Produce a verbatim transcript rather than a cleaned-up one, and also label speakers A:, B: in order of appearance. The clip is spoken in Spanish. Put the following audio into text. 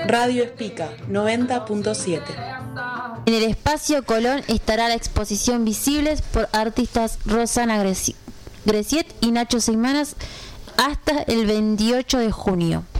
A: Radio Espica noventa punto siete.
B: En el Espacio Colón estará la exposición Visibles por artistas Rosana Greci- Greciet y Nacho Seimanas hasta el veintiocho de junio.